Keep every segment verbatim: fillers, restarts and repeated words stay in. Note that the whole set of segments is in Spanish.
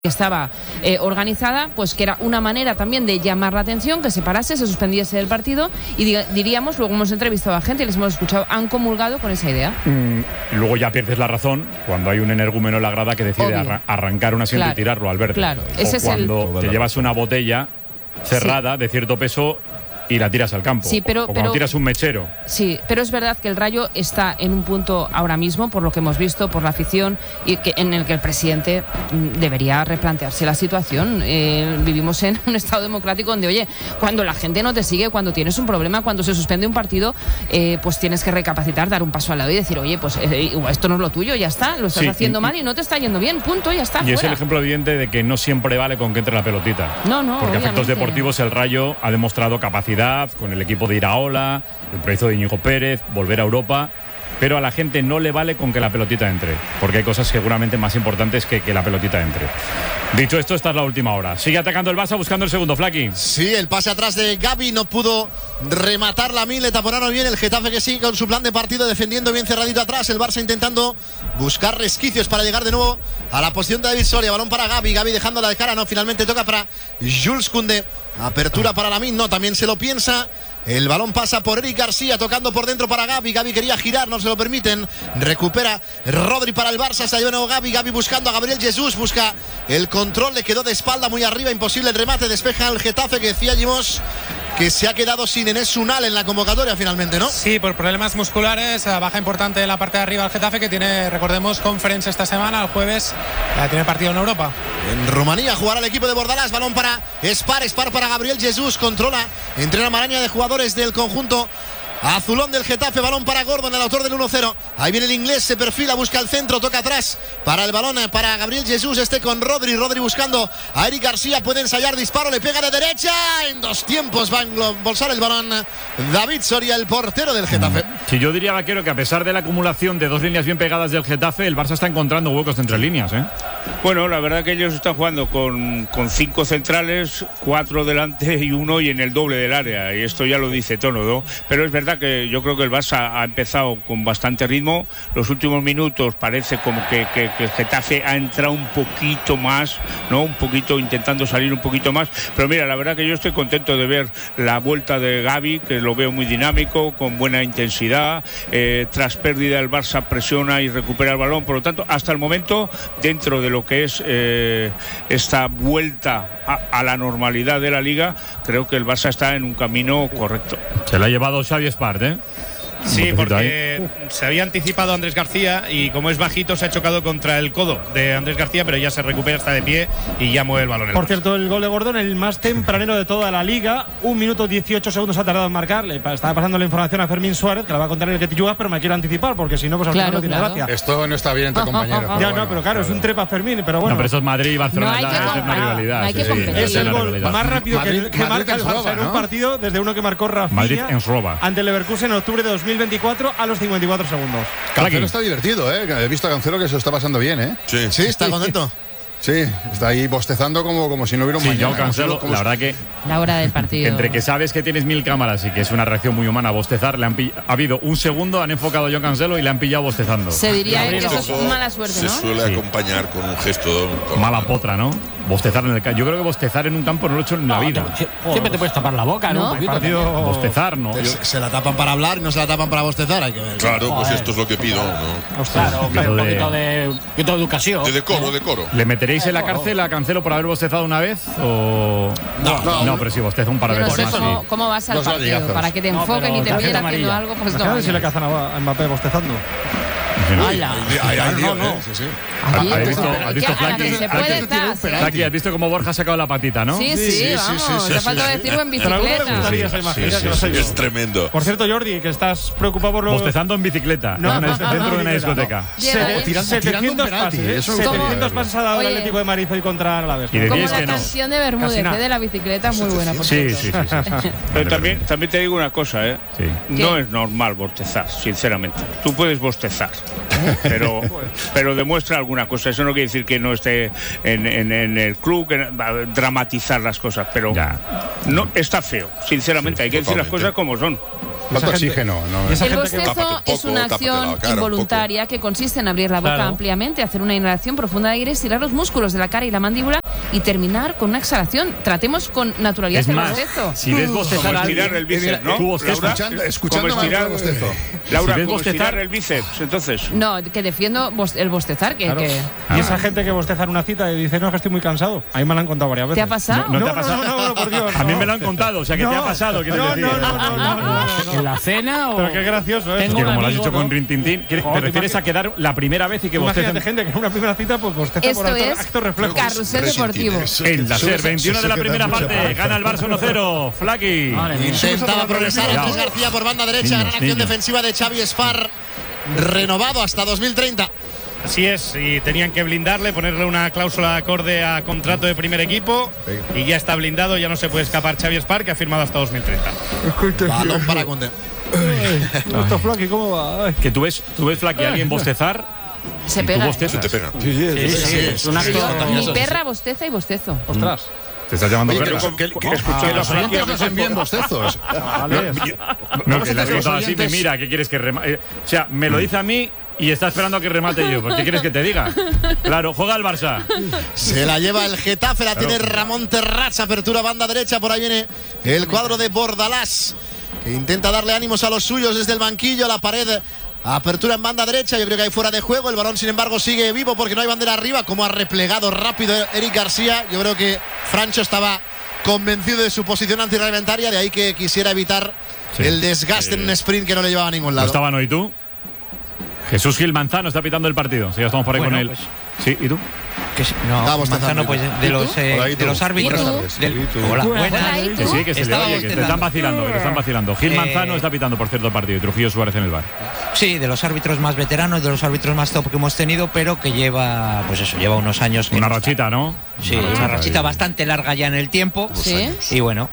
que estaba eh, organizada, pues que era una manera también de llamar la atención, que se parase, se suspendiese el partido y diga, diríamos, luego hemos entrevistado a gente y les hemos escuchado, han comulgado con esa idea. Mm, luego ya pierdes la razón cuando hay un energúmeno en la grada que decide arra arrancar un asiento claro, y tirarlo al verde. Claro, ese o es cuando el... te llevas una botella cerrada sí. de cierto peso y la tiras al campo. Sí, pero, o cuando pero, tiras un mechero. Sí, pero es verdad que el Rayo está en un punto ahora mismo, por lo que hemos visto, por la afición, y que, en el que el presidente debería replantearse la situación. Eh, vivimos en un estado democrático donde, oye, cuando la gente no te sigue, cuando tienes un problema, cuando se suspende un partido, eh, pues tienes que recapacitar, dar un paso al lado y decir, oye, pues eh, esto no es lo tuyo, ya está, lo estás sí, haciendo y, mal y no te está yendo bien, punto, ya está. Y fuera. Es el ejemplo evidente de que no siempre vale con que entre la pelotita. No, no, porque a efectos obviamente. deportivos el Rayo ha demostrado capacidad con el equipo de Iraola, el proyecto de Íñigo Pérez, volver a Europa, pero a la gente no le vale con que la pelotita entre, porque hay cosas seguramente más importantes que que la pelotita entre. Dicho esto, esta es la última hora. Sigue atacando el Barça buscando el segundo, Flaky. Sí, el pase atrás de Gavi no pudo rematar la mil, le taponaron bien el Getafe, que sigue con su plan de partido, defendiendo bien cerradito atrás, el Barça intentando buscar resquicios para llegar de nuevo a la posición de David Soria. Balón para Gavi, Gavi dejándola de cara, no, finalmente toca para Jules Koundé. Apertura para Lamine, no, también se lo piensa. El balón pasa por Eric García, tocando por dentro para Gavi. Gavi quería girar, no se lo permiten. Recupera Rodri para el Barça, se lleva nuevo Gavi. Gavi buscando a Gabriel Jesús, busca el control, le quedó de espalda muy arriba, imposible el remate, despeja el Getafe, que decía Jimos que se ha quedado sin Enes Unal en la convocatoria finalmente, ¿no? Sí, por problemas musculares, baja importante en la parte de arriba del Getafe, que tiene, recordemos, conferencia esta semana, el jueves, eh, tiene partido en Europa. En Rumanía jugará el equipo de Bordalás, balón para Spar, Spar para Gabriel Jesús, controla, entre una maraña de jugadores del conjunto azulón del Getafe, balón para Gordon, el autor del uno cero. Ahí viene el inglés, se perfila, busca el centro, toca atrás para el balón, para Gabriel Jesús, este con Rodri, Rodri buscando a Eric García, puede ensayar disparo, le pega de derecha, en dos tiempos va a embolsar el balón David Soria, el portero del Getafe. Si yo diría, Vaquero, que a pesar de la acumulación de dos líneas bien pegadas del Getafe, el Barça está encontrando huecos entre líneas, ¿eh? Bueno, la verdad que ellos están jugando con, con cinco centrales, cuatro delante y uno y en el doble del área, y esto ya lo dice todo, ¿no? Pero es verdad que yo creo que el Barça ha empezado con bastante ritmo. Los últimos minutos parece como que, que, que el Getafe ha entrado un poquito más, ¿no? Un poquito intentando salir un poquito más. Pero mira, la verdad que yo estoy contento de ver la vuelta de Gavi, que lo veo muy dinámico, con buena intensidad. Eh, tras pérdida el Barça presiona y recupera el balón. Por lo tanto, hasta el momento, dentro de lo que es eh, esta vuelta a, a la normalidad de la Liga, creo que el Barça está en un camino correcto. Se la ha llevado Xavi Espart, ¿eh? Sí, porque se había anticipado Andrés García y como es bajito se ha chocado contra el codo de Andrés García, pero ya se recupera, está de pie y ya mueve el balón. Por cierto, el gol de Gordon, el más tempranero de toda la liga, un minuto dieciocho segundos ha tardado en marcar. Le estaba pasando la información a Fermín Suárez, que la va a contar en el que te yugas, pero me quiero anticipar porque si no, pues al claro, final no tiene claro. gracia. Esto no está bien entre compañeros. Ya bueno, no, pero claro, claro, es un trepa Fermín, pero bueno. No, pero eso es Madrid y Barcelona, no hay que es una rivalidad. No hay que sí, competir. Es el gol rivalidad. más rápido Madrid, que, que Madrid marca el en Barça Roba, en un ¿no? partido desde uno que marcó Rafinha Madrid en Roba ante el Leverkusen en octubre de dos mil veinticuatro a los cincuenta y cuatro segundos. Cancelo está divertido, ¿eh? He visto a Cancelo que se lo está pasando bien, ¿eh? Sí, sí, está contento. Sí, está ahí bostezando como, como si no hubiera un Sí, mañana. yo Cancelo, como la si... verdad que La hora del partido. entre que sabes que tienes mil cámaras y que es una reacción muy humana bostezar, le han pill... ha habido un segundo, han enfocado a John Cancelo y le han pillado bostezando. Se diría que eso es Eso mala suerte, se ¿no? suele Sí. acompañar con un gesto con Mala la mano. potra, ¿no? Bostezar en el campo. Yo creo que bostezar en un campo no lo he hecho en la vida. Siempre te puedes tapar la boca, ¿no? ¿No? Un poquito, Partido... Bostezar, ¿no? Yo- Se, se la tapan para hablar y no se la tapan para bostezar, hay que ver. Claro, pues Joder. esto es lo que pido, ¿no? Claro, Un poquito un de- poquito de, un poquito de educación. De decoro, decoro. ¿Le meteréis en la cárcel a Cancelo por haber bostezado una vez? ¿O...? No, no. No, pero si bosteza un par de Yo no veces sé más. cómo, sí. cómo vas al Dos partido. latigazos. Para que te No, enfoquen pero y te tarjeta vean haciendo amarilla. algo, pues no. Imagínate si le cazan a Mbappé bostezando. ¡Hala! Ay, ay, Dios, no, no. eh, sí, sí. Oye, ¿Has pues, visto- pero has visto ¿qué? A la que Flaky? se puede, Antes de tirar un estás, ¿eh? Flaky, ¿has visto cómo Borja ha sacado la patita, no? Sí, sí, Sí, sí, vamos. sí, sí, Te sí, falta sí. decirlo en Pero a alguno le bicicleta. gustaría esa imagen, ya que lo sé yo. Es tremendo. Por cierto, Jordi, que estás preocupado por los... Bostezando en bicicleta, No, en una- no, dentro de una no, discoteca. Llega ahí. tirando- tirando un setecientos penalti, pases, ¿eh? eso me gustaría setecientos verlo. pases ha dado el Oye. Atlético de Madrid hoy contra Alavés. Y de Como diez la que no. canción de Bermúdez, Casi nada. ¿eh? De la bicicleta es muy buena, por Sí, cierto. sí, sí, sí. Pero también, también te digo una cosa, ¿eh? Sí. No ¿Qué? es normal bostezar, sinceramente. Tú puedes bostezar, pero, pero demuestra alguna cosa. Eso no quiere decir que no esté en, en- en el club, que va a dramatizar las cosas, pero Ya. no está feo, sinceramente. Sí, hay que decir las totalmente. cosas como son. Falta oxígeno. No, y esa El gente que- bostezo Tápate un poco, es una tápate la acción cara un involuntaria que consiste en abrir la boca Claro. ampliamente, hacer una inhalación profunda de aire, estirar los músculos de la cara y la mandíbula y terminar con una exhalación. Tratemos con naturalidad Es el más, bostezo. si ves bostezar Como a estirar alguien, el bíceps, ¿no? tú bostezas. Laura? Escuchando, escuchando Como mal estirar, todo bostezo. Laura, Si ves como bostezar- estirar el bíceps, entonces. No, que defiendo bos- el bostezar, que, Claro. que- Y esa gente que bosteza en una cita y dice, no, que estoy muy cansado. A mí me lo han contado varias veces. ¿Te ha pasado? No, no te No, ha pasado. no, no, no, por Dios, A mí no. me lo han contado, o sea que te ha pasado. ¿Quieres No, decir? no, no, no, no, no, no. ¿En la cena o...? Pero qué gracioso, ¿eh? Tengo Es que un como lo has amigo, dicho con ¿no? Rintintín, ¿te Joder, refieres imagi- a quedar la primera vez y que Imagínate bostecen? gente que en una primera cita pues bosteza por Esto acto, es acto reflejo. Carrusel deportivo. En la SER, veintiuno de la primera parte, gana el Barça uno cero. Flaky. Madre mía. Intentaba progresar Cuidado. Andrés García por banda derecha. Niños, Gran acción niños. defensiva de Xavi Espar. Renovado hasta dos mil treinta. Así es, y tenían que blindarle, ponerle una cláusula acorde a contrato de primer equipo y ya está blindado, ya no se puede escapar Xavi Espar, que ha firmado hasta dos mil treinta. Balón para Koundé. Esto, Flaky, ¿cómo va? Ay. Que tú ves, tú ves Flaky, alguien bostezar. Se y tú pega. ¿eh? bostezas. Te pega. Sí, sí, es un acto. Mi perra bosteza y bostezo. Ostras. Te estás llamando Oye, que perra. los, que, que- que Escuchando los Flaky, oyentes nos envíen bostezos. Vale. No, que le has Los contado así, oyentes- mira, ¿qué quieres que remate? O sea, me lo dice a mí y está esperando a que remate yo. ¿Por qué quieres que te diga? Claro, juega el Barça. Se la lleva el Getafe, la tiene Ramón Terrats, apertura banda derecha, por ahí viene el cuadro de Bordalás, que intenta darle ánimos a los suyos desde el banquillo, a la pared, apertura en banda derecha, yo creo que hay fuera de juego, el balón sin embargo sigue vivo porque no hay bandera arriba, como ha replegado rápido Eric García, yo creo que Francho estaba convencido de su posición antirreglamentaria, de ahí que quisiera evitar Sí. el desgaste en un sprint que no le llevaba a ningún ¿No lado. estaban hoy tú? Jesús Gil Manzano está pitando el partido. Sí, ya estamos por ahí Bueno, con él. pues- Sí, ¿y tú? Que sí, no, Estábamos Manzano, trazando. pues de los, eh, Hola, ¿y tú? de los árbitros. Buenas tardes. del- ¿Y tú? Hola, Hola, buenas. ¿y tú? Que sí, que se le Estaba oye, que te bostezando. están vacilando, que te están vacilando. Gil Eh, Manzano está pitando, por cierto, el partido. Y Trujillo Suárez en el bar. Sí, de los árbitros más veteranos, de los árbitros más top que hemos tenido, pero que lleva, pues eso, lleva unos años. Que Una no está. rachita, ¿no? Sí, una rachita ahí. bastante larga ya en el tiempo. Sí. Y bueno,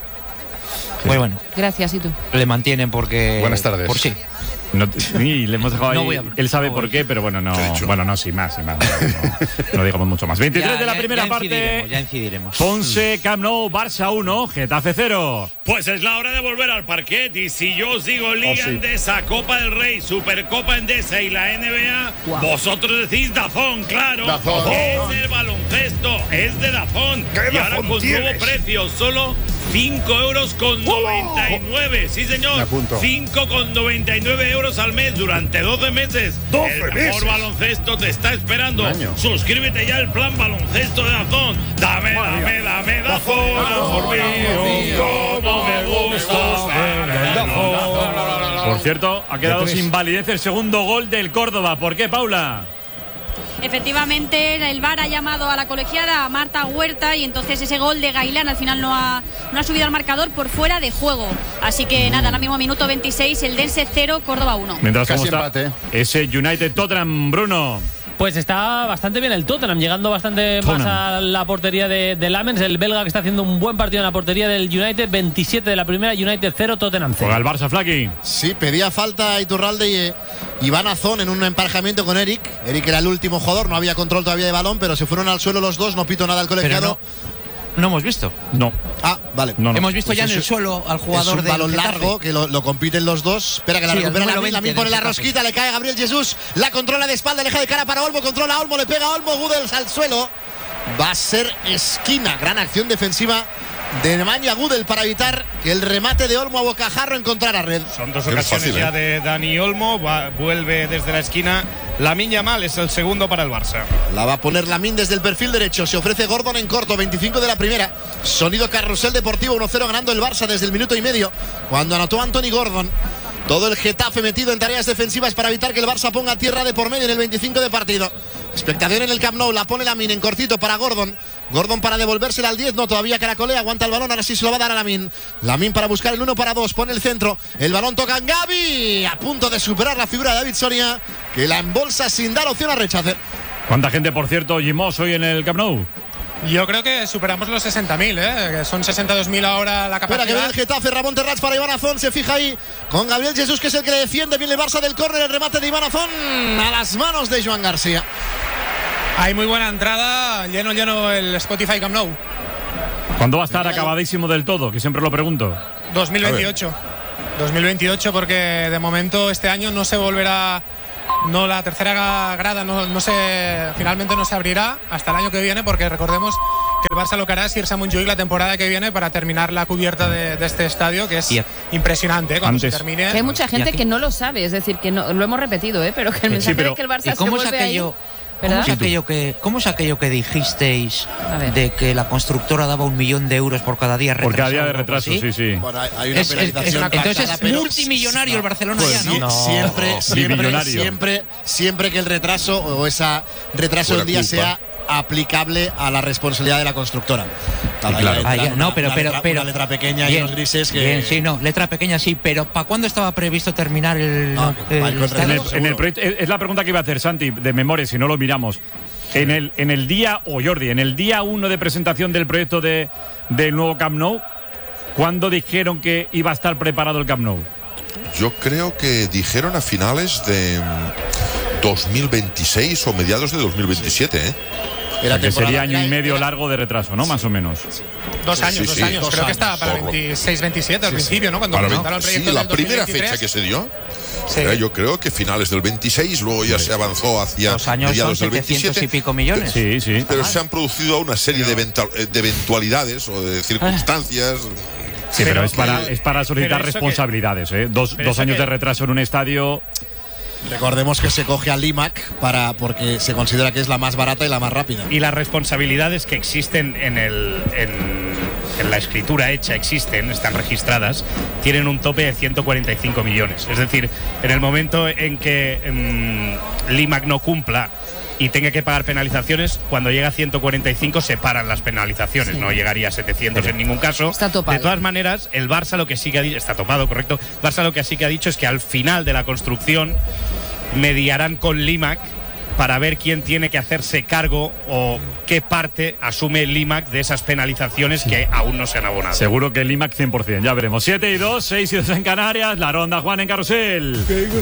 pues bueno, Gracias, ¿y tú? le mantienen porque. Buenas tardes. Por sí. No, te- sí, le hemos dejado ahí. No voy a- Él sabe no por voy. qué, pero bueno, no. ¿Qué he dicho? Bueno, no, sin más, sin más. No, no, no digamos mucho más. veintitrés Ya- de la ya- primera ya parte. incidiremos, ya incidiremos. Ponce, Camp Nou, Barça uno, Getafe cero. Pues es la hora de volver al parquet y si yo os digo Liga sí. Endesa, Copa del Rey, Supercopa Endesa y la N B A, vosotros decís Dazón, claro. Dazón. Es el baloncesto, es de Dazón. Y ahora con nuevo precio, solo cinco euros con noventa y nueve. Sí, Me señor. apunto. cinco con noventa y nueve euros al mes durante doce meses. doce el mejor meses. baloncesto te está esperando. Un año. Suscríbete ya al plan baloncesto de Dazón. Dame, dame, dame Dazón, amor mío. Cómo me gusta ver el Dazón. Por cierto, ha quedado sin validez el segundo gol del Córdoba. ¿Por qué, Paula? Efectivamente, el V A R ha llamado a la colegiada Marta Huerta y entonces ese gol de Gailán al final no ha, no ha subido al marcador por fuera de juego. Así que nada, ahora mismo minuto veintiséis, el Dense cero, Córdoba uno. Mientras Casi cómo está empate. ese United Tottenham, Bruno. Pues está bastante bien el Tottenham, llegando bastante Tottenham. más a la portería de, de Lamens, el belga que está haciendo un buen partido en la portería del United, veintisiete de la primera, United cero, Tottenham cero. Juega el Barça, Flaky. Sí, pedía falta a Iturralde y eh, Iván Azón en un emparejamiento con Eric. Eric era el último jugador, no había control todavía de balón, pero se fueron al suelo los dos, no pito nada al Pero colegiado. no, no hemos visto. No, Ah, vale. no, no. Hemos visto Pues ya en eso- el suelo al Es jugador un del balón Getafe. largo que lo, lo compiten los dos. Espera que la Sí, el recupera número Lamin. Lamin veinte pone la del Getafe. rosquita, le cae a Gabriel Jesús. La controla de espalda, deja de cara para Olmo. Controla a Olmo, le pega a Olmo. Gudels al suelo. Va a ser esquina. Gran acción defensiva de Nemanja Gudel para evitar que el remate de Olmo a bocajarro encontrara red. Son dos Qué ocasiones fácil, ya ¿eh? de Dani Olmo, va- vuelve desde la esquina. Lamine Yamal es el segundo para el Barça. La va a poner Lamin desde el perfil derecho. Se ofrece Gordon en corto, veinticinco de la primera. Sonido Carrusel Deportivo, uno cero ganando el Barça desde el minuto y medio. Cuando anotó Anthony Gordon. Todo el Getafe metido en tareas defensivas para evitar que el Barça ponga tierra de por medio en el veinticinco de partido. Expectación en el Camp Nou, la pone Lamin en cortito para Gordon. Gordon para devolvérsela al diez, no, todavía caracolea, aguanta el balón, ahora sí se lo va a dar a Lamin. Lamin para buscar el uno para dos, pone el centro, el balón toca en Gavi, a punto de superar la figura de David Soria, que la embolsa sin dar opción a rechace. ¿Cuánta gente, por cierto, Gimos hoy en el Camp Nou? Yo creo que superamos los sesenta mil, ¿eh? Que son sesenta y dos mil ahora la Espera que viene capacidad. el Getafe, Ramón Terrats para Iván Azón, se fija ahí con Gabriel Jesús, que es el que le defiende, viene el Barça del córner, el remate de Iván Azón a las manos de Joan García. Hay muy buena entrada, lleno, lleno el Spotify Camp Nou. ¿Cuándo va a estar acabadísimo del todo? Que siempre lo pregunto. dos mil veintiocho. dos mil veintiocho, porque de momento este año no se volverá, no la tercera grada no, no se, finalmente no se abrirá hasta el año que viene, porque recordemos que el Barça lo que hará es irse a Montjuïc la temporada que viene para terminar la cubierta de, de este estadio, que es impresionante, ¿eh? Cuando Antes. se termine. Que hay mucha gente que no lo sabe, es decir, que no, lo hemos repetido, ¿eh? Pero que el mensaje Sí, pero- de que el Barça ¿Y se cómo es vuelve aquello? ahí, ¿Cómo ¿verdad? es, aquello que, ¿Cómo es aquello que dijisteis A ver. de que la constructora daba un millón de euros por cada día retrasado? Por cada día de o algo retraso, así? sí, sí. Bueno, hay, hay una Es- es- penalización es- entonces pactada, es pero- multimillonario el Barcelona Pues ya, sí, ¿no? Siempre, siempre, Billonario. siempre, siempre que el retraso o esa retraso Fuera del día culpa. sea aplicable a la responsabilidad de la constructora. Ahí claro. entra Ah, ya, una- no, pero, una pero, letra, pero una letra pequeña y bien, unos grises que bien, sí, no, letra pequeña sí, pero ¿para cuándo estaba previsto terminar el, No, el va, con estadio? En el, Seguro. en el proyecto, es es la pregunta que iba a hacer Santi, de memoria, si no lo miramos. En el, en el día, o Jordi, en el día uno de presentación del proyecto de, del nuevo Camp Nou, ¿cuándo dijeron que iba a estar preparado el Camp Nou? Yo creo que dijeron a finales de mm, dos mil veintiséis o mediados de dos mil veintisiete, ¿eh? O sea, que temporada- sería año y era- medio era- largo de retraso, ¿no? Más o menos. Dos años, Sí, dos sí. años. Dos Creo que años. estaba para Por lo- veintiséis veintisiete al principio, ¿no? Cuando Para presentaron el sí, proyecto la del primera dos mil veintitrés. fecha que se dio, Sí. era, yo creo que finales del veintiséis, luego ya se avanzó hacia Dos años son mediados del setecientos y veintisiete. pico millones. Sí, sí. Pero se han producido una serie de, eventa- de eventualidades o de circunstancias. Sí, pero, Pero es para, que- es para solicitar pero eso que- responsabilidades, ¿eh? Dos, pero dos eso años que- de retraso en un estadio. recordemos que se coge al Limac para porque se considera que es la más barata y la más rápida. Y las responsabilidades que existen en, el, en, en la escritura hecha, existen, están registradas, tienen un tope de ciento cuarenta y cinco millones. Es decir, en el momento en que mm, Limac no cumpla y tenga que pagar penalizaciones, cuando llega a ciento cuarenta y cinco se paran las penalizaciones, Sí. no llegaría a setecientos en ningún caso. Está topado. De todas maneras, el Barça lo que sí que ha dicho, está topado, correcto, Barça lo que sí que ha dicho es que al final de la construcción mediarán con Limac para ver quién tiene que hacerse cargo o qué parte asume Limac de esas penalizaciones que aún no se han abonado. Seguro que el IMAX cien por ciento, ya veremos. siete y dos, seis y dos en Canarias, la ronda Juan en Carrusel.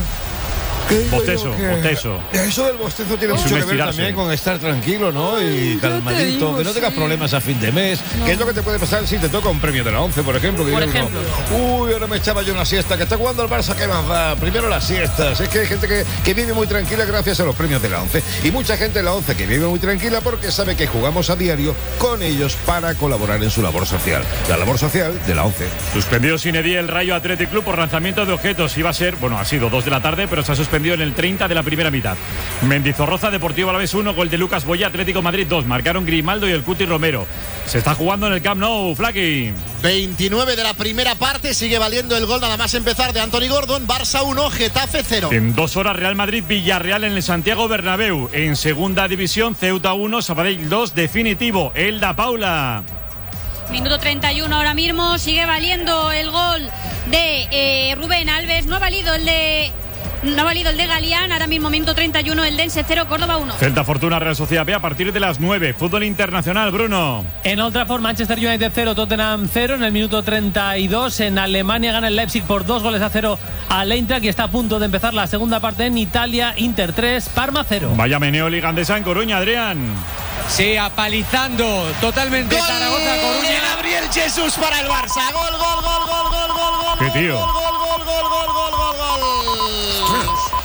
Bostezo, bostezo. Eso del bostezo tiene Es mucho un que ver estirarse. también con estar tranquilo, ¿no? Y calmadito, digo, que no tengas sí. problemas a fin de mes. ¿Qué es lo que te puede pasar si te toca un premio de la once, por ejemplo? Que Por dice uno, ejemplo. uy, ahora me echaba yo una siesta, que está jugando el Barça, ¿qué más va? Primero las siestas. Es que hay gente que, que vive muy tranquila gracias a los premios de la once. Y mucha gente en la once que vive muy tranquila porque sabe que jugamos a diario con ellos para colaborar en su labor social. La labor social de la once. Suspendido sin edie el Rayo Athletic Club por lanzamiento de objetos. Iba a ser, bueno, ha sido dos de la tarde, pero se ha suspendido en el treinta de la primera mitad. Mendizorroza, Deportivo Alavés uno, gol de Lucas Boya, Atlético Madrid dos. Marcaron Grimaldo y el Cuti Romero. Se está jugando en el Camp Nou, Flaky. veintinueve de la primera parte, sigue valiendo el gol nada más empezar de Anthony Gordon. Barça uno, Getafe cero. En dos horas, Real Madrid Villarreal en el Santiago Bernabéu. En segunda división, Ceuta uno, Sabadell dos, definitivo. Elda Paula. Minuto treinta y uno ahora mismo, sigue valiendo el gol de eh, Rubén Alves, no ha valido el de no ha valido el de Galián, ahora mismo minuto treinta y uno, el Dense cero, Córdoba uno. Celta Fortuna Real Sociedad B a partir de las nueve. Fútbol internacional, Bruno. En Old Trafford, Manchester United cero, Tottenham cero. En el minuto treinta y dos, en Alemania gana el Leipzig por dos goles a cero al Eintracht y está a punto de empezar la segunda parte en Italia. Inter tres, Parma cero. Vaya meneo ligandesa en Coruña, Adrián. Sí, apalizando totalmente Gol Zaragoza, Coruña. de Gabriel Jesús para el Barça. Gol, gol, gol, gol, gol, gol, gol. Qué tío. Gol, gol, gol, gol, gol, gol, gol, gol.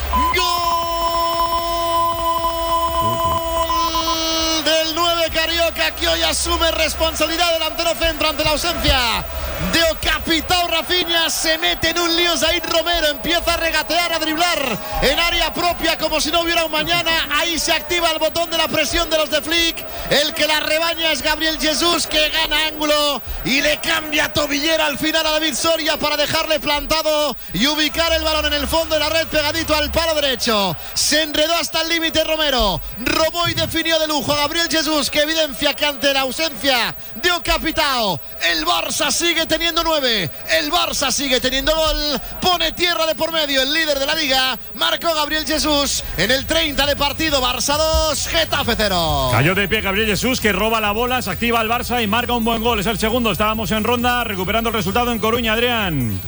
Gol del nueve Carioca, que hoy asume responsabilidad delantero centro ante la ausencia de Ocapitao. Rafinha se mete en un lío. Zaid Romero empieza a regatear, a driblar en área propia como si no hubiera un mañana. Ahí se activa el botón de la presión de los de Flick. El que la rebaña es Gabriel Jesús, que gana ángulo y le cambia tobillera al final a David Soria para dejarle plantado y ubicar el balón en el fondo de la red pegadito al palo derecho. Se enredó hasta el límite Romero, robó y definió de lujo a Gabriel Jesús, que evidencia que ante la ausencia de Ocapitao el Barça sigue teniendo nueve, el Barça sigue teniendo gol, pone tierra de por medio el líder de la liga. Marcó Gabriel Jesús en el treinta de partido. Barça dos, Getafe cero. Cayó de pie Gabriel Jesús, que roba la bola, se activa el Barça y marca un buen gol. Es el segundo. Estábamos en ronda recuperando el resultado en Coruña, Adrián.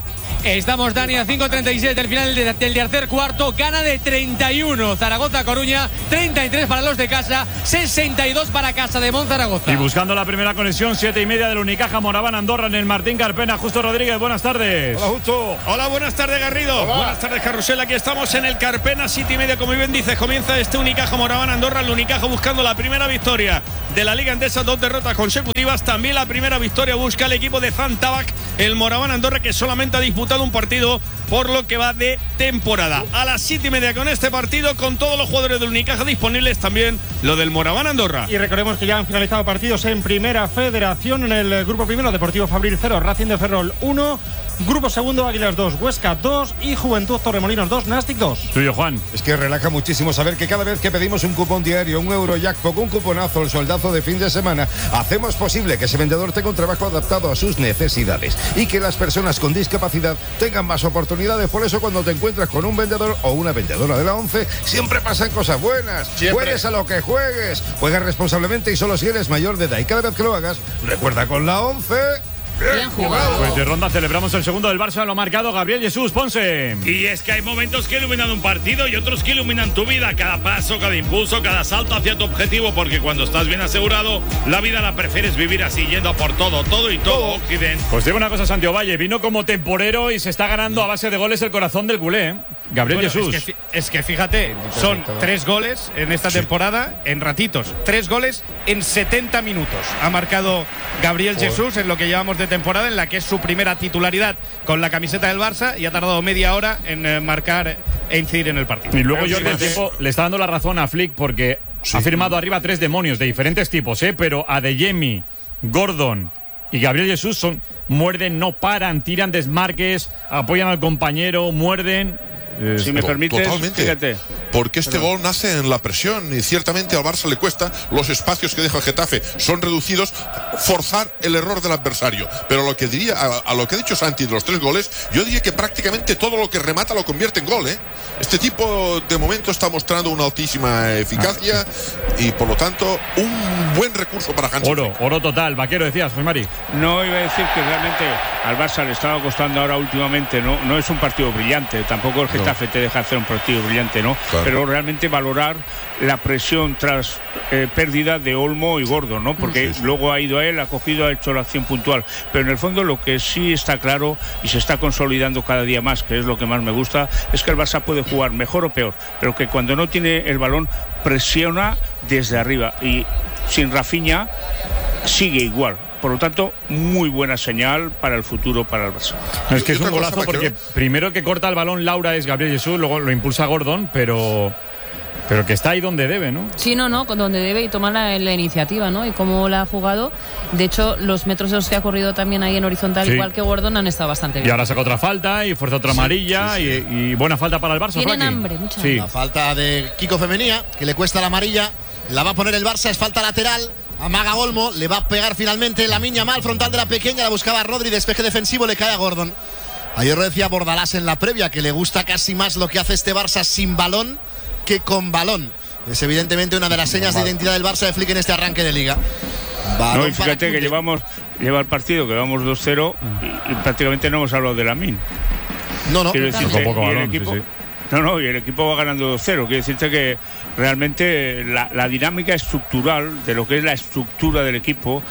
Estamos, Dani, a cinco treinta y siete del final del tercer cuarto. Gana de treinta y uno Zaragoza-Coruña, treinta y tres para los de casa, sesenta y dos para Casa de Monzaragoza. Y buscando la primera conexión, siete y media del Unicaja Moraván Andorra en el Martín Carpena. Justo Rodríguez, buenas tardes. Hola, Justo. Hola, buenas tardes, Garrido. Hola. Buenas tardes, Carrusel. Aquí estamos en el Carpena, siete y media, como bien dices. Comienza este Unicaja Moraván Andorra. El Unicaja buscando la primera victoria de la Liga Endesa, dos derrotas consecutivas. También la primera victoria busca el equipo de Zantabac, el Moraván Andorra, que solamente ha disputado un partido por lo que va de temporada. A las siete y media con este partido, con todos los jugadores del Unicaja disponibles, también lo del Moraván Andorra. Y recordemos que ya han finalizado partidos en Primera Federación. En el grupo primero, Deportivo Fabril cero, Racing de Ferrol uno. Grupo segundo, Águilas dos, Huesca dos y Juventud Torremolinos dos, Nastic dos. Tuyo, Juan. Es que relaja muchísimo saber que cada vez que pedimos un cupón diario, un Eurojackpot, un cuponazo, el soldazo de fin de semana, hacemos posible que ese vendedor tenga un trabajo adaptado a sus necesidades y que las personas con discapacidad tengan más oportunidades. Por eso, cuando te encuentras con un vendedor o una vendedora de la ONCE, siempre pasan cosas buenas. Siempre. Juegues a lo que juegues. Juega responsablemente y solo si eres mayor de edad. Y cada vez que lo hagas, recuerda con la ONCE. Bien jugado. Pues de ronda celebramos el segundo del Barça, lo ha marcado Gabriel Jesús Ponce. Y es que hay momentos que iluminan un partido y otros que iluminan tu vida. Cada paso, cada impulso, cada salto hacia tu objetivo. Porque cuando estás bien asegurado, la vida la prefieres vivir así, yendo a por todo, todo y todo, Occident. Pues digo una cosa, Santiago Valle, vino como temporero y se está ganando a base de goles el corazón del culé, ¿eh? Gabriel Bueno, Jesús. Es que, es que fíjate, son tres goles en esta temporada en ratitos. Tres goles en setenta minutos. Ha marcado Gabriel Joder. Jesús en lo que llevamos de temporada, en la que es su primera titularidad con la camiseta del Barça, y ha tardado media hora en eh, marcar e incidir en el partido. Y luego Jordi el tiempo le está dando la razón a Flick porque Sí. ha firmado arriba tres demonios de diferentes tipos, ¿eh? Pero Adeyemi, Gordon y Gabriel Jesús son, muerden, no paran, tiran desmarques, apoyan al compañero, muerden. Eh, Si me to- permites, totalmente. fíjate. Porque este Perdón. gol nace en la presión y ciertamente al Barça le cuesta, los espacios que deja el Getafe son reducidos, forzar el error del adversario. Pero lo que diría, a, a lo que ha dicho Santi de los tres goles, yo diría que prácticamente todo lo que remata lo convierte en gol, ¿eh? Este tipo de momento está mostrando una altísima eficacia y por lo tanto un buen recurso para Hansi. Oro, oro total, vaquero decías, José Mari. No, iba a decir que realmente al Barça le estaba costando ahora últimamente, no, no es un partido brillante, tampoco el Getafe te deja hacer un partido brillante, ¿no? Claro. Pero realmente valorar la presión tras eh, pérdida de Olmo y Gordo, ¿no? Porque Sí, sí. luego ha ido a él, ha cogido, ha hecho la acción puntual. Pero en el fondo lo que sí está claro y se está consolidando cada día más, que es lo que más me gusta, es que el Barça puede jugar mejor o peor, pero que cuando no tiene el balón presiona desde arriba, y sin Rafinha sigue igual. Por lo tanto, muy buena señal para el futuro para el Barça. No, es que es Y un otra cosa, golazo porque vaquero. primero que corta el balón Laura es Gabriel Jesús, luego lo impulsa Gordon, pero pero que está ahí donde debe, ¿no? Sí, no, no, con donde debe y toma la, la iniciativa, ¿no? Y cómo la ha jugado. De hecho, los metros en los que ha corrido también ahí en horizontal, Sí. igual que Gordon, han estado bastante Y bien. ahora saca otra falta y fuerza otra amarilla sí, sí. Y, y buena falta para el Barça. Tienen Frankie. hambre, mucha Sí. La falta de Kiko Femenía, que le cuesta la amarilla. La va a poner el Barça, es falta lateral. Amaga Olmo, le va a pegar finalmente la miña mal, frontal de la pequeña, la buscaba Rodri, despeje defensivo, le cae a Gordon. Ayer lo decía Bordalás en la previa, que le gusta casi más lo que hace este Barça sin balón que con balón. Es evidentemente una de las señas de identidad del Barça de Flick en este arranque de liga. Balón No, y para fíjate que Kunde. llevamos lleva el partido, que vamos dos cero y, y prácticamente no hemos hablado de Lamine. No, no. Quiero Con decirte, poco y el balón, sí, equipo, sí. No, no, y el equipo va ganando dos cero. Quiero decirte que realmente la, la dinámica estructural de lo que es la estructura del equipo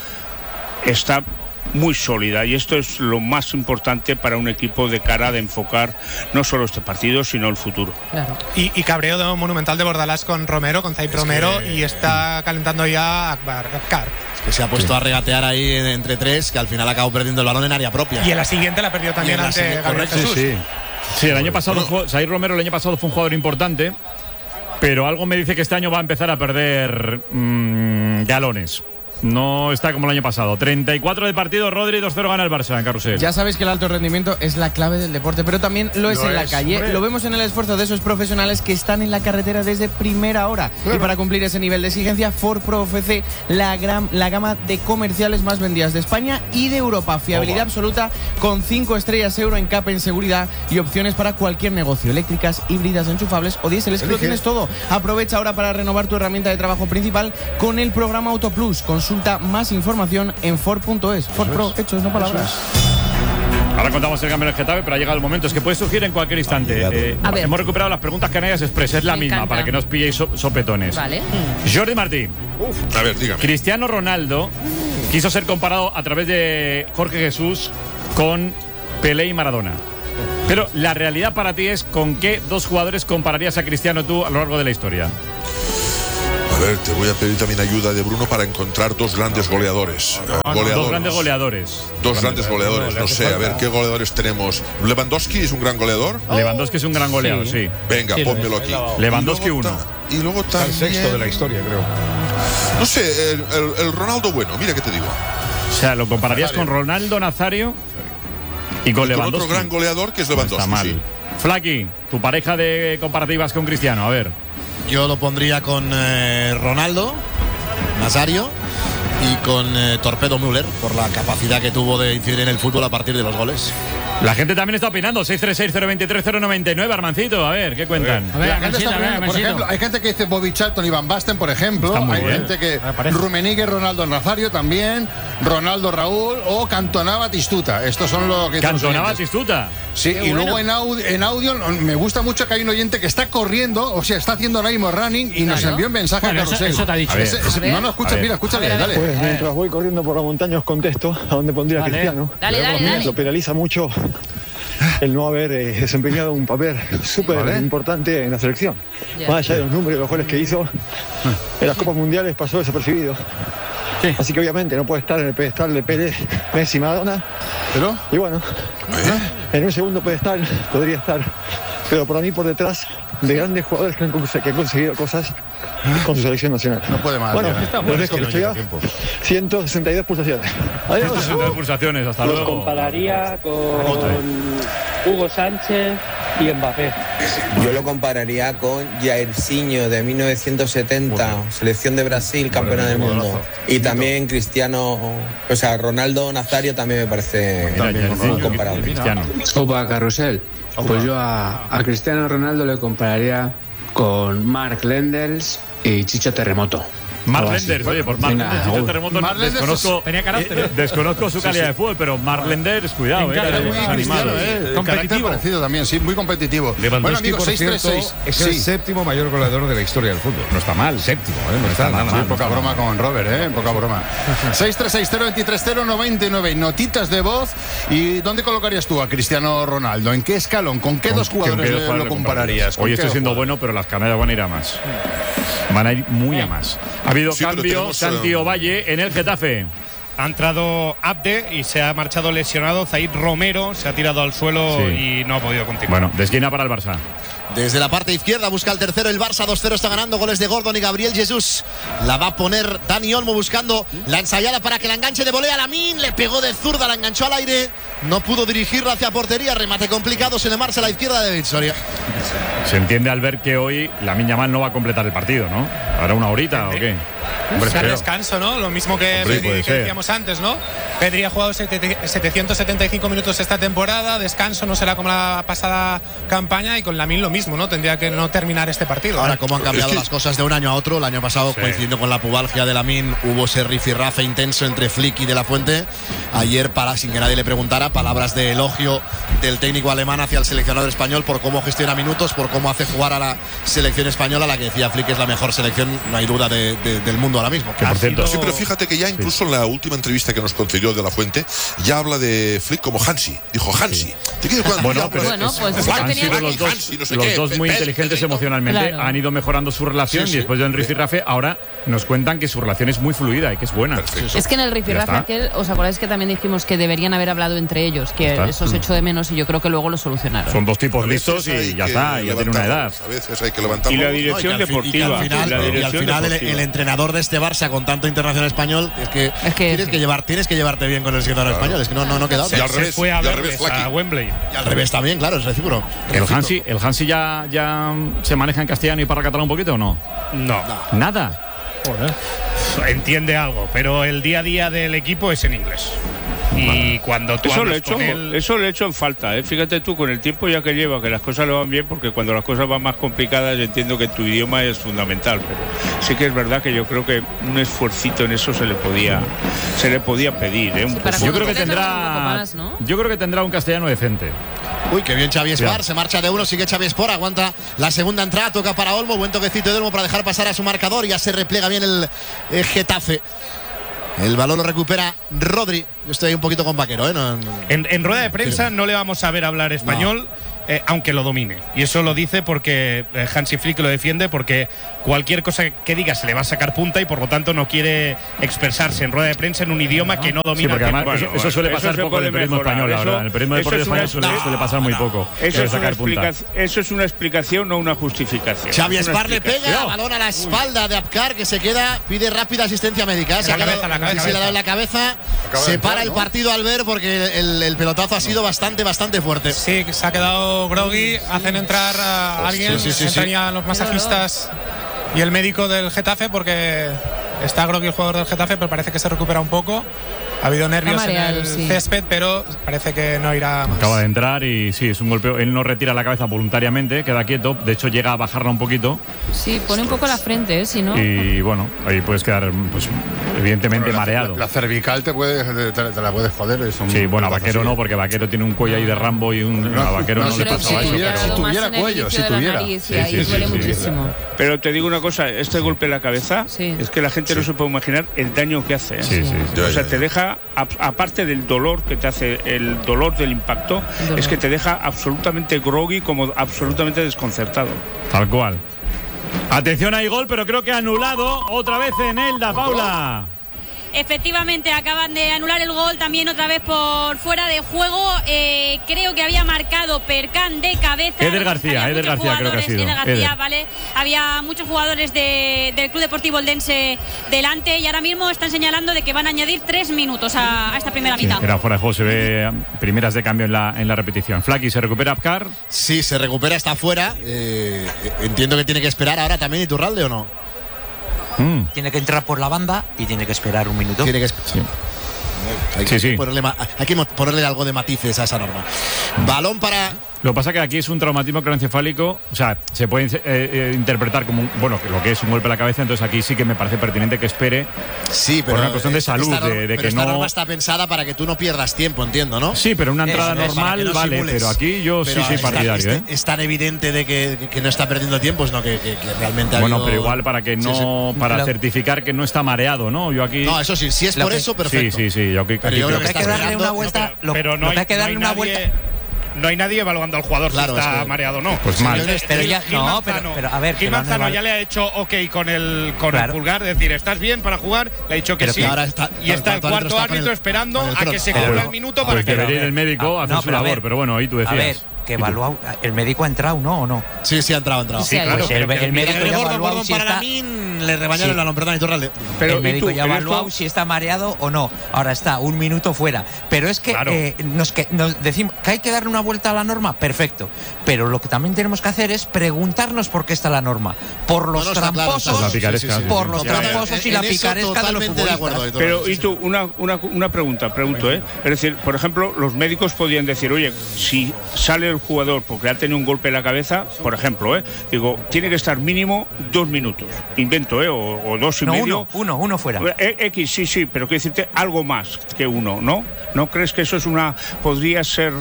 está muy sólida, y esto es lo más importante para un equipo de cara de enfocar no solo este partido, sino el futuro. Claro. Y, y cabreo de monumental de Bordalás con Romero, con Zaid Romero, que- y está calentando ya a Akbar, Akar. Que se ha puesto a regatear ahí en- entre tres, que al final acabó perdiendo el balón en área propia. Y en la siguiente la perdió también Y en la ante siguiente, Gabriel correcto, Jesús. Sí, sí, el año pasado, fue- Zaid Romero el año pasado fue un jugador importante, pero algo me dice que este año va a empezar a perder mmm, galones. No está como el año pasado. treinta y cuatro de partido, Rodri, dos cero gana el Barça en Carrusel. Ya sabéis que el alto rendimiento es la clave del deporte, pero también lo es Lo en la es, calle. hombre. Lo vemos en el esfuerzo de esos profesionales que están en la carretera desde primera hora. Y para cumplir ese nivel de exigencia, Ford Pro ofrece la, gran, la gama de comerciales más vendidas de España y de Europa. Fiabilidad absoluta con cinco estrellas euro en CAP en seguridad y opciones para cualquier negocio. Eléctricas, híbridas, enchufables o diésel. Es que lo Elige. tienes todo. Aprovecha ahora para renovar tu herramienta de trabajo principal con el programa Autoplus. Consulta más información en Ford punto es. Ford Pro, hechos, no palabras. Ahora contamos el cambio en el Getafe, pero ha llegado el momento. Es que puede surgir en cualquier instante. Eh, A ver. Hemos recuperado las preguntas Canarias Express, es la Me misma, encanta. para que no os pilléis so- sopetones. Vale. Jordi Martín. Uf, a ver, dígame. Cristiano Ronaldo quiso ser comparado a través de Jorge Jesús con Pelé y Maradona. Pero la realidad para ti es con qué dos jugadores compararías a Cristiano tú a lo largo de la historia. A ver, te voy a pedir también ayuda de Bruno para encontrar dos grandes goleadores. Eh, goleadores. Dos grandes goleadores. Dos grandes goleadores, no sé, a ver qué goleadores tenemos. Lewandowski es un gran goleador. Lewandowski es un gran goleador, sí. Venga, Sí, pónmelo es. aquí. Lewandowski Y luego uno. ta- Y luego Está el también. sexto de la historia, creo. No sé, el, el- el Ronaldo bueno, mira qué te digo. O sea, lo compararías con Ronaldo Nazario y con Con Lewandowski. otro gran goleador que es No Lewandowski. está mal. Sí. Flaky, tu pareja de comparativas con Cristiano, a ver. Yo lo pondría con eh, Ronaldo, Nazario y con eh, Torpedo Müller por la capacidad que tuvo de incidir en el fútbol a partir de los goles. La gente también está opinando. seis tres seis cero dos tres cero nueve nueve, Armancito. A ver, ¿qué cuentan? A ver, la gente está poniendo, por ejemplo, hay gente que dice Bobby Charlton y Van Basten, por ejemplo. Está muy Hay bien. gente que Rummenigge, Ronaldo Nazario también, Ronaldo Raúl o Cantona Batistuta. Estos son los que Cantona Batistuta. Sí, Qué y bueno. luego en audio, en audio me gusta mucho que hay un oyente que está corriendo, o sea, está haciendo ahora mismo running y nos Claro. envió un mensaje Bueno, a eso- Carrusel. eso te ha dicho. A ver, Ese- ese- a ver. no, no, escucha, A ver. mira, escúchale, A ver, a ver. dale. Pues mientras voy corriendo por la montaña os contesto a dónde pondría a Vale. Cristiano. Dale, dale, dale. Lo penaliza mucho el no haber eh, desempeñado un papel súper Vale. importante en la selección. Ya. Más allá de los números y los goles que hizo, en las Copas Mundiales pasó desapercibido. Así que obviamente no puede estar en el pedestal de Pérez, Messi, Maradona. ¿Pero? Y bueno, en un segundo pedestal podría estar, pero para mí por detrás de grandes jugadores que han, cons- que han conseguido cosas con su selección nacional. No puede más. Bueno, tío. los dejo que estoy a ciento sesenta y dos pulsaciones. Adiós. ciento sesenta y dos pulsaciones, hasta Los luego. compararía con Hugo Sánchez y Mbappé. Yo lo compararía con Jairzinho de mil novecientos setenta, selección de Brasil, campeona del mundo. Y también Cristiano, o sea, Ronaldo Nazario también me parece muy comparable. Cristiano. Opa, Carrusel. Pues yo a, a Cristiano Ronaldo le compararía con Mark Lenders y Chicho Terremoto. Mark Algo así. Lenders, oye, por Mark Venga, Lenders, Chicho Raúl. Terremoto, Mark Lenders desconozco, Tenía carácter, eh, ¿eh? desconozco su calidad de fútbol, pero Mark Lenders, cuidado, eh, Era es muy animado. cristiano, eh. El carácter Competitivo. parecido también, sí, muy competitivo. Bueno, Lewandowski, amigos, por seis tres cierto, seis. es el Sí. séptimo mayor goleador de la historia del fútbol. No está mal. Séptimo, ¿eh? No está nada Sí, mal. poca broma con Robert, ¿eh? Poca broma. seis tres seis cero dos tres cero nueve nueve. Notitas de voz. ¿Y dónde colocarías tú a Cristiano Ronaldo? ¿En qué escalón? ¿Con qué dos ¿Con qué jugadores le- jugador lo le compararías? ¿Con Hoy qué estoy dos siendo jugadores? bueno, pero las canarias van a ir a más. Van a ir muy a más. Ha habido Sí, pero cambio, tenemos, Santi eh, Ovalle en el Getafe. Ha entrado Abde y se ha marchado lesionado. Zaid Romero se ha tirado al suelo Sí. y no ha podido continuar. Bueno, de esquina para el Barça. Desde la parte izquierda busca el tercero el Barça, dos cero está ganando, goles de Gordon y Gabriel Jesús. La va a poner Dani Olmo buscando la ensayada para que la enganche de volea. Lamine le pegó de zurda, la enganchó al aire, no pudo dirigirla hacia portería, remate complicado, se le marcha a la izquierda de Victoria. Se entiende al ver que hoy Lamine Yamal no va a completar el partido, ¿no? ¿Habrá una horita o qué? Hombre, Está espero. descanso, ¿no? Lo mismo que, Hombre, Pedri, puede que ser. decíamos antes, ¿no? Pedri ha jugado sete- setecientos setenta y cinco minutos esta temporada, descanso no será como la pasada campaña y con Lamine lo mismo, ¿no? Tendría que no terminar este partido. Ahora, cómo han cambiado las cosas de un año a otro. El año pasado, Sí. coincidiendo con la pubalgia de Lamine, hubo ese rifirrafe intenso entre Flick y De La Fuente. Ayer, para, sin que nadie le preguntara, palabras de elogio del técnico alemán hacia el seleccionador español por cómo gestiona minutos, por cómo hace jugar a la selección española, la que decía Flick es la mejor selección, no hay duda, de- de- del mundo ahora mismo. Que por cierto, Sí, pero fíjate que ya incluso en la última entrevista que nos concedió De La Fuente, ya habla de Flick como Hansi. Dijo Hansi. ¿Te quieres cuando Bueno, ya habla pero de- Bueno, pues es que han tenía- sido los dos, Hansi, no sé los qué, dos muy Pep, inteligentes Pep, emocionalmente, Claro. han ido mejorando su relación Sí, y sí. después del rifirrafe ahora nos cuentan que su relación es muy fluida y que es buena. Perfecto. Es que en el rifirrafe Ya está. aquel, ¿os acordáis que también dijimos que deberían haber hablado entre ellos? Que Ya está. eso se echó de menos y yo creo que luego lo solucionaron. Son dos tipos A veces listos hay y ya que está, y ya tiene una edad. levantarlos, A veces hay que levantarlo. Y la No, y que dirección al fin- y que deportiva. al final, la y al dirección final el, deportiva. el entrenador de este Barça con tanto internacional español es que, Es que- tienes que llevar tienes que llevarte bien con el seleccionador español, es que no no no queda Y otra. al Se revés, fue a y al verles revés, Flaky. a Wembley. Y al revés también, claro, es recíproco. ¿El Hansi, el Hansi ya, ya se maneja en castellano y para catalán un poquito o no? No. Nada. Entiende algo, pero el día a día del equipo es en inglés. Y cuando tú eso le, he hablas hecho, con él... eso le he hecho en falta, ¿eh? Fíjate tú, con el tiempo ya que lleva, que las cosas le van bien, porque cuando las cosas van más complicadas, yo entiendo que tu idioma es fundamental, pero sí que es verdad que yo creo que un esfuercito en eso se le podía, se le podía pedir, ¿eh? Un poco. Yo creo que tendrá, más, ¿no? yo creo que tendrá un castellano decente. Uy, qué bien Xavi Espar, Bien. se marcha de uno, sigue Xavi Espar, aguanta la segunda entrada, toca para Olmo, buen toquecito de Olmo para dejar pasar a su marcador, ya se replega bien el, el Getafe. El balón lo recupera Rodri. Yo estoy ahí un poquito con Vaquero, ¿eh? No, no. En, en rueda de prensa no le vamos a ver hablar español, eh, aunque lo domine. Y eso lo dice porque eh, Hansi Flick lo defiende, porque cualquier cosa que diga se le va a sacar punta y por lo tanto no quiere expresarse en rueda de prensa en un idioma que no domina. Sí, porque además Bueno, eso, bueno, eso suele eso pasar se poco en el puede periodismo mejorar, español, la eso- verdad. En el periodismo eso deportivo es una español suele, expli- suele pasar muy poco. Eso Suele es, una sacar punta. explica- eso es una explicación, no una justificación. Xavi Es una Espar le pega, explicación. balón a la espalda de Apcar, que se queda, pide rápida asistencia médica. ¿eh? Se La ha quedado- cabeza, la cabeza, sí, se le ha dado en la cabeza. cabeza. Acaba de Se entrar, para el ¿no? partido al ver porque el, el pelotazo ha sido bastante, bastante fuerte. Sí, se ha quedado groggy, hacen entrar a alguien, sí, sí, sí, entran sí. ya los masajistas y el médico del Getafe porque está groggy el jugador del Getafe, pero parece que se recupera un poco. Ha habido nervios en mareado, el sí. césped, pero parece que no irá más. Acaba de entrar y sí, es un golpeo. Él no retira la cabeza voluntariamente, queda quieto. De hecho, llega a bajarla un poquito. Sí, pone un poco la frente, ¿eh? Si no. Y bueno, ahí puedes quedar, pues, evidentemente Pero la- mareado. La, la cervical te, puede, te, te la puedes joder. Es un Sí, bueno, a pedazo Vaquero así. no, porque Vaquero tiene un cuello ahí de Rambo y un. a Vaquero no, no, le Pero pasaba sí, eso. tuviera- pero- si más tuviera en el cuello, inicio si de la tuviera. nariz, Sí, y ahí sí, sí, duele sí, muchísimo. Pero te digo una cosa, este golpe en la cabeza, Sí. es que la gente no se puede imaginar el daño que hace. ¿eh? Sí, sí, sí. Ya, O sea, ya, te ya. deja, a- aparte del dolor que te hace, el dolor del impacto, dolor. es que te deja absolutamente groggy, como absolutamente desconcertado. Tal cual. Atención, hay gol, pero creo que anulado otra vez en Elda, Paula. Efectivamente, acaban de anular el gol también otra vez por fuera de juego. Eh, creo que había marcado Percán de cabeza. Eder García, Había Eder muchos García creo que ha jugadores, sido. Eder García, Eder. vale. Había muchos jugadores de- del Club Deportivo Eldense delante y ahora mismo están señalando de que van a añadir tres minutos a, a esta primera Sí, mitad. era fuera de juego, se ve primeras de cambio en la, en la repetición. Flaky, ¿se recupera Apcar? Sí, se recupera, está fuera. Eh, entiendo que tiene que esperar ahora también Iturralde, ¿o no? Mm. Tiene que entrar por la banda y tiene que esperar un minuto. Tiene que esperar. Sí. Hay, Sí, que sí. Ponerle, ma- hay que mo- ponerle algo de matices a esa norma. Balón para. Lo que pasa es que aquí es un traumatismo craneoencefálico, o sea, se puede eh, eh, interpretar como un, bueno, que lo que es un golpe a la cabeza, entonces aquí sí que me parece pertinente que espere Sí, pero. por una cuestión de esta salud, norma- de, de pero que esta no. norma está pensada para que tú no pierdas tiempo, entiendo, ¿no? Sí, pero una entrada Eso, para que normal no vale, simules. pero aquí yo Pero sí soy está- partidario, es, ¿eh? es tan evidente de que, que- que no está perdiendo tiempo, no que, que- que realmente ha Bueno, habido- pero igual para que Sí, no, sí. para Lo- certificar que no está mareado, ¿no? Yo aquí. No, eso sí, si es Lo por que- eso, perfecto. Sí, sí, sí. Yo aquí, Pero aquí yo creo creo Lo que hay que está darle esperando- una vuelta. Lo, pero no lo hay, que hay que no darle hay una nadie, vuelta. no hay nadie evaluando al jugador Claro, si está es que- mareado o no. Pues mal. Entonces, Pero Gil- ya- Gil no, pero- Manzano, pero a ver, Gil que lo han Manzano evalu- ya le ha hecho ok con el con Claro. el pulgar, es decir, ¿estás bien para jugar? Le ha dicho que Pero sí. que ahora está- y está el cuarto árbitro cuarto está con árbitro el- esperando con el a que crono. se Ah, cumpla bueno. el minuto Pues para que debería ir el médico a hacer No, su pero a labor, ver, pero bueno, ahí tú decías. A ver, que ¿Y tú? evalúa. ¿El médico ha entrado, no o no? Sí, sí, ha entrado, ha entrado. Sí, claro. Pues el, el médico El ya ha Gordon, evaluado Gordon si para está. la min, le rebañaron Sí. el balón, perdón, Iturralde. Pero, el ¿y médico tú, ya ha en evaluado esto? si está mareado o no. Ahora está un minuto fuera. Pero es que, Claro. eh, nos, que nos decimos que hay que darle una vuelta a la norma, perfecto. Pero lo que también tenemos que hacer es preguntarnos por qué está la norma. Por los No, no, está claro, tramposos, está claro. La picaresca, sí, sí, por sí. los Ya, ya, tramposos y en la eso picaresca de los totalmente de acuerdo, futbolistas. Aitor. Pero, y tú, una, una, una pregunta, pregunto, ¿eh? Es decir, por ejemplo, los médicos podían decir, oye, si sale el jugador porque ha tenido un golpe en la cabeza, por ejemplo, ¿eh? Digo, tiene que estar mínimo dos minutos. Invento, ¿eh? O, o dos y No, medio. uno, uno, uno fuera. Eh, X, sí, sí, pero quiero decirte algo más que uno, ¿no? ¿No crees que eso es una. podría ser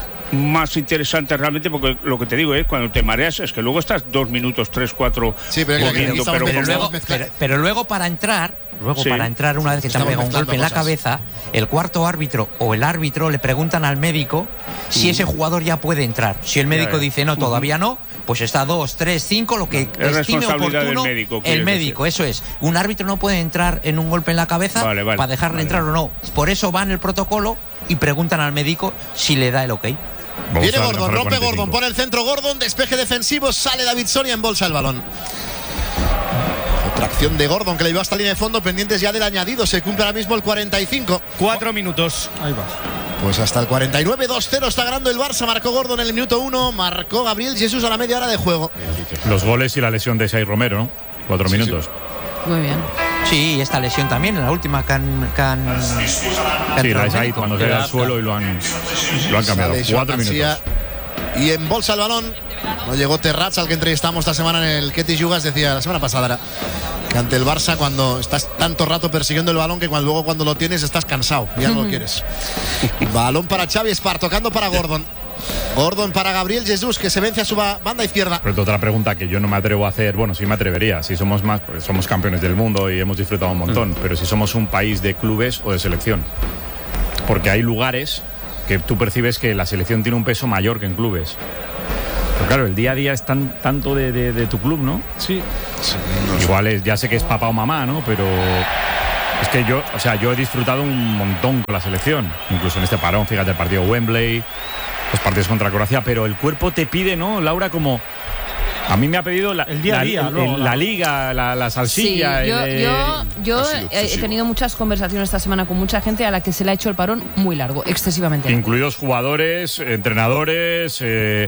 más interesante realmente? Porque lo que te digo es, cuando te mareas, es que luego estás dos minutos, tres, cuatro. Sí, pero es que aquí corriendo, estamos pero Pero mezclando, como- luego, mezclando. pero, pero luego para entrar, luego Sí. para entrar una vez que te han Estamos pegado un golpe en la mezclando cabeza, el cuarto árbitro o el árbitro le preguntan al médico si ese jugador ya puede entrar. Si el médico ya. dice no, todavía no, pues está dos, tres, cinco, lo que estime responsabilidad del oportuno médico, el quieres médico, eso es. Un árbitro no puede entrar en un golpe en la cabeza Vale, vale, para dejarle vale. entrar o no. Por eso va en el protocolo y preguntan al médico si le da el ok. Vamos Viene a Gordon, mejorar rompe cuarenta y Gordon, cinco. pone el centro Gordon, despeje defensivo, sale David Soria, embolsa el balón. Otra acción de Gordon que le llevó hasta la línea de fondo, pendientes ya del añadido, se cumple ahora mismo el cuarenta y cinco. Cuatro minutos. Ahí vas. Pues hasta el cuarenta y nueve, dos cero está ganando el Barça, marcó Gordon en el minuto uno, marcó Gabriel Jesús a la media hora de juego. Los goles y la lesión de Sai Romero, ¿no? Cuatro minutos. Muy bien. Sí, Sí, y esta lesión también, en la última que han... Que han, que sí, la es ahí cuando se da al suelo y lo han, lo han cambiado. Cuatro minutos. Y embolsa el balón. No llegó Terrats, al que entrevistamos esta semana en el Ketty Yugas. Decía la semana pasada era que ante el Barça, cuando estás tanto rato persiguiendo el balón, que cuando, luego cuando lo tienes estás cansado, ya no lo quieres. Balón para Xavi Espar, tocando para Gordon. Gordon para Gabriel Jesús, que se vence a su banda izquierda. Pero otra pregunta que yo no me atrevo a hacer, bueno, sí me atrevería, si somos más, pues somos campeones del mundo y hemos disfrutado un montón, mm. pero si somos un país de clubes o de selección. Porque hay lugares que tú percibes que la selección tiene un peso mayor que en clubes. Pero claro, el día a día es tan, tanto de, de, de tu club, ¿no? Sí. sí no Igual es, ya sé que es papá o mamá, ¿no? Pero es que yo, o sea, yo he disfrutado un montón con la selección. Incluso en este parón, fíjate, el partido Wembley, los partidos contra Croacia, pero el cuerpo te pide, ¿no, Laura? Como a mí me ha pedido la, el día a día, la, ¿no? la, la liga, la, la salsilla. Sí, yo el, yo, yo he, he tenido muchas conversaciones esta semana con mucha gente a la que se le ha hecho el parón muy largo, excesivamente largo. Incluidos jugadores, entrenadores. Eh,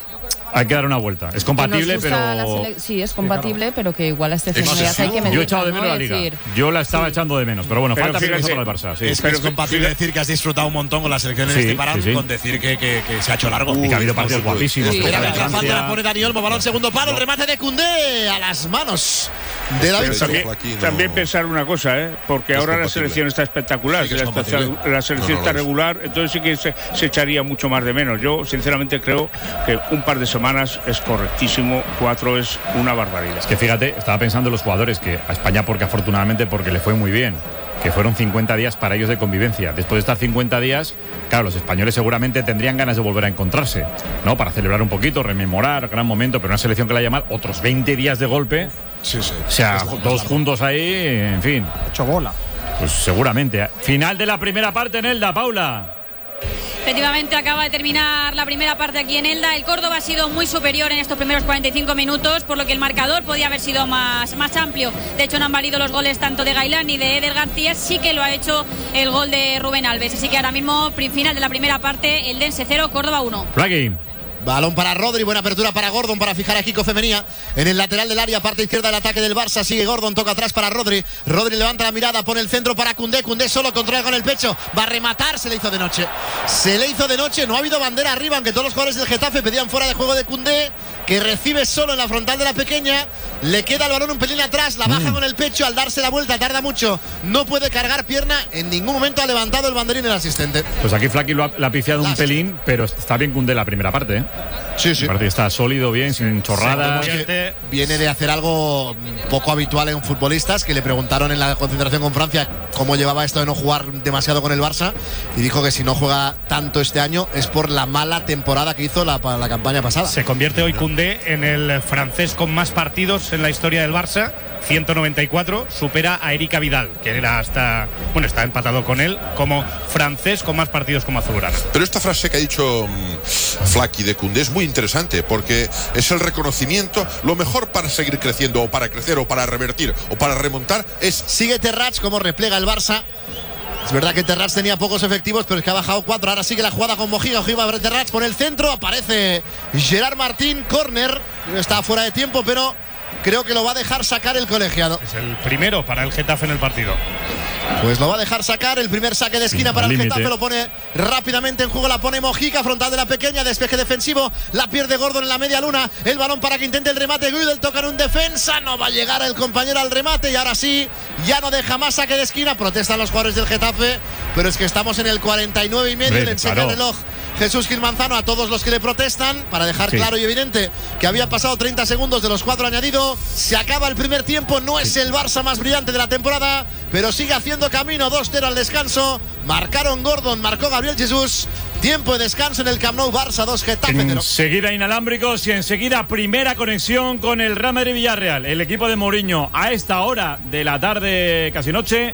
Hay que dar una vuelta. Es compatible, pero... Sí, es compatible, pero que igual a este ya hay que medir. Yo he echado de menos ¿no? la liga. Decir... Yo la estaba sí. echando de menos, pero bueno, pero falta fíjate, para el Barça. Sí. Es, pero es compatible decir que has disfrutado un montón con la selección en sí, este parón sí, sí. con decir que, que, que se ha hecho largo. Uh, y que ha habido partidos guapísimos. Sí. Mira, la falta la pone Dani Olmo, balón segundo palo, el remate de Koundé a las manos de David. También, no... también pensar una cosa, ¿eh? porque es ahora compatible. La selección está espectacular, sí, la, la selección no, no, está regular, entonces sí que se, se echaría mucho más de menos. Yo sinceramente creo que un par de semanas es correctísimo, cuatro es una barbaridad. Es que fíjate, estaba pensando en los jugadores que a España, porque afortunadamente porque le fue muy bien, que fueron cincuenta días para ellos de convivencia. Después de estar cincuenta días, claro, los españoles seguramente tendrían ganas de volver a encontrarse, ¿no? Para celebrar un poquito, rememorar, gran momento, pero una selección que la haya mal, otros veinte días de golpe. Sí, sí. O sea, todos juntos ahí, en fin. Hecho bola. Pues seguramente. Final de la primera parte en Elda, Paula. Efectivamente acaba de terminar la primera parte aquí en Elda. El Córdoba ha sido muy superior en estos primeros cuarenta y cinco minutos, por lo que el marcador podía haber sido más, más amplio. De hecho no han valido los goles tanto de Gailán ni de Eder García, sí que lo ha hecho el gol de Rubén Alves. Así que ahora mismo, final de la primera parte, el Dense cero, Córdoba uno. Flaqui. Balón para Rodri, buena apertura para Gordon para fijar a Kiko Femenía en el lateral del área, parte izquierda del ataque del Barça. Sigue Gordon, toca atrás para Rodri. Rodri levanta la mirada, pone el centro para Koundé. Koundé solo controla con el pecho, va a rematar, se le hizo de noche. Se le hizo de noche, no ha habido bandera arriba, aunque todos los jugadores del Getafe pedían fuera de juego de Koundé, que recibe solo en la frontal de la pequeña. Le queda el balón un pelín atrás, la baja mm. con el pecho, al darse la vuelta tarda mucho, no puede cargar pierna, en ningún momento ha levantado el banderín el asistente. Pues aquí Flaqui lo ha, lo ha pifiado un pelín, pero está bien Koundé la primera parte, ¿eh? Sí, sí. Parece que está sólido, bien, sin chorradas. Sí, viene de hacer algo poco habitual en futbolistas, que le preguntaron en la concentración con Francia cómo llevaba esto de no jugar demasiado con el Barça, y dijo que si no juega tanto este año es por la mala temporada que hizo la, la campaña pasada. Se convierte hoy Koundé en el francés con más partidos en la historia del Barça, ciento noventa y cuatro, supera a Erika Vidal, que era hasta, bueno, está empatado con él como francés con más partidos como azulgrana. Pero esta frase que ha dicho um, Flaqui de Koundé es muy interesante, porque es el reconocimiento, lo mejor para seguir creciendo, o para crecer, o para revertir, o para remontar, es... Sigue Terrats como replega el Barça. Es verdad que Terrats tenía pocos efectivos, pero es que ha bajado cuatro. Ahora sigue la jugada con Mojiga. Ojiva abre Terrats por el centro. Aparece Gerard Martín, córner. Está fuera de tiempo, pero creo que lo va a dejar sacar el colegiado. Es el primero para el Getafe en el partido. Pues lo va a dejar sacar, el primer saque de esquina sí, para el límite. Getafe, lo pone rápidamente en juego, la pone Mojica, frontal de la pequeña, despeje defensivo, la pierde Gordon en la media luna, el balón para que intente el remate, Güdel toca en un defensa, no va a llegar el compañero al remate, y ahora sí, ya no deja más saque de esquina, protestan los jugadores del Getafe, pero es que estamos en el cuarenta y nueve y medio, le enseña el reloj Jesús Gil Manzano a todos los que le protestan, para dejar sí. claro y evidente que había pasado treinta segundos de los cuatro añadidos. Se acaba el primer tiempo, no es el Barça más brillante de la temporada, pero sigue haciendo camino. Dos cero al descanso, marcaron Gordon, marcó Gabriel Jesús. Tiempo de descanso en el Camp Nou. Barça dos, Getafe cero. Enseguida inalámbricos y enseguida primera conexión con el Real Madrid Villarreal. El equipo de Mourinho a esta hora de la tarde, casi noche,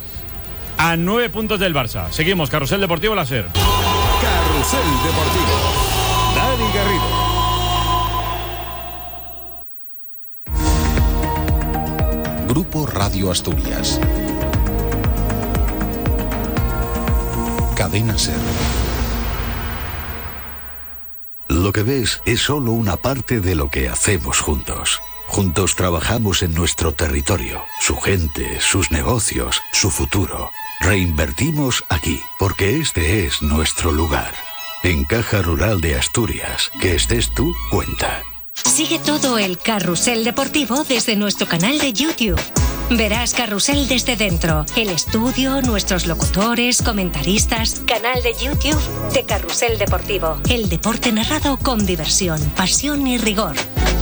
a nueve puntos del Barça. Seguimos, Carrusel Deportivo Láser. Carrusel Deportivo. Dani Garrido. Grupo Radio Asturias. Cadena Ser. Lo que ves es solo una parte de lo que hacemos juntos. Juntos trabajamos en nuestro territorio, su gente, sus negocios, su futuro. Reinvertimos aquí, porque este es nuestro lugar. En Caja Rural de Asturias, que estés tú, cuenta. Sigue todo el carrusel deportivo desde nuestro canal de YouTube. Verás Carrusel desde dentro, el estudio, nuestros locutores, comentaristas. Canal de YouTube de Carrusel Deportivo. El deporte narrado con diversión, pasión y rigor.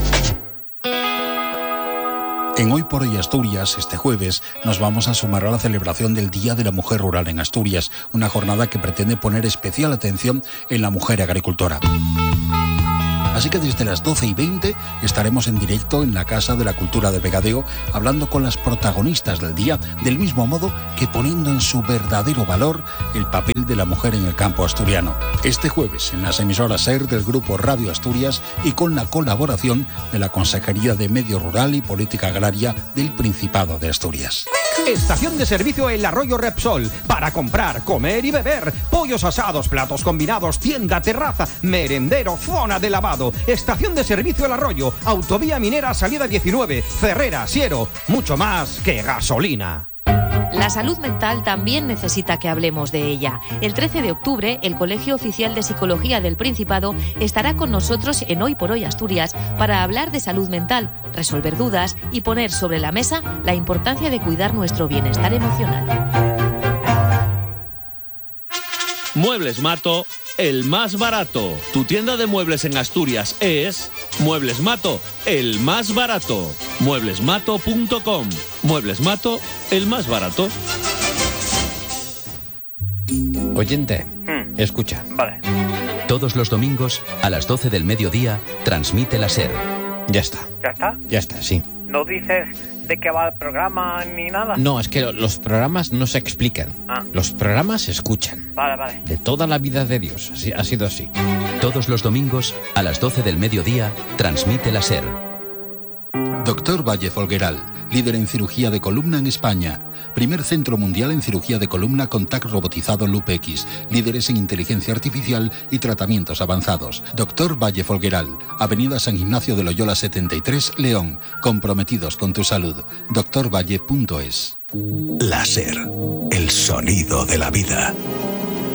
En Hoy por Hoy Asturias, este jueves, nos vamos a sumar a la celebración del Día de la Mujer Rural en Asturias, una jornada que pretende poner especial atención en la mujer agricultora. Así que desde las doce y veinte estaremos en directo en la Casa de la Cultura de Vegadeo, hablando con las protagonistas del día, del mismo modo que poniendo en su verdadero valor el papel de la mujer en el campo asturiano. Este jueves en las emisoras SER del Grupo Radio Asturias y con la colaboración de la Consejería de Medio Rural y Política Agraria del Principado de Asturias. Estación de servicio El Arroyo Repsol. Para comprar, comer y beber. Pollos asados, platos combinados, tienda, terraza, merendero, zona de lavado. Estación de servicio El Arroyo. Autovía Minera, salida diecinueve. Ferrera, Siero. Mucho más que gasolina. La salud mental también necesita que hablemos de ella. El trece de octubre, el Colegio Oficial de Psicología del Principado estará con nosotros en Hoy por Hoy Asturias para hablar de salud mental, resolver dudas y poner sobre la mesa la importancia de cuidar nuestro bienestar emocional. Muebles Mato, el más barato. Tu tienda de muebles en Asturias es Muebles Mato, el más barato. muebles mato punto com. Muebles Mato, el más barato. Oyente, Hmm. escucha. Vale. Todos los domingos, a las doce del mediodía, transmite la SER. Ya está. ¿Ya está? Ya está, sí. ¿No dices de qué va el programa ni nada? No, es que lo- los programas no se explican. Ah. Los programas se escuchan. Vale, vale. De toda la vida de Dios. Así, ha sido así. Todos los domingos, a las doce del mediodía, transmite la SER. Doctor Valle Folgueral, líder en cirugía de columna en España. Primer centro mundial en cirugía de columna con T A C robotizado LoopX. Líderes en inteligencia artificial y tratamientos avanzados. Doctor Valle Folgueral, Avenida San Ignacio de Loyola setenta y tres, León. Comprometidos con tu salud. doctor valle punto es. La SER, el sonido de la vida.